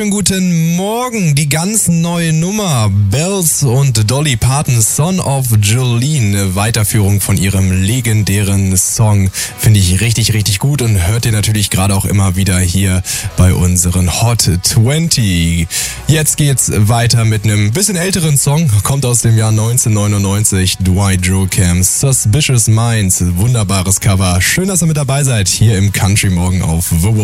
Guten Morgen, die ganz neue Nummer Bells und Dolly Parton, Son of Jolene, Weiterführung von ihrem legendären Song, finde ich richtig, richtig gut und hört ihr natürlich gerade auch immer wieder hier bei unseren Hot 20. Jetzt geht's weiter mit einem bisschen älteren Song, kommt aus dem Jahr 1999, Dwight Yoakam, Suspicious Minds, wunderbares Cover. Schön, dass ihr mit dabei seid, hier im Country Morgen auf The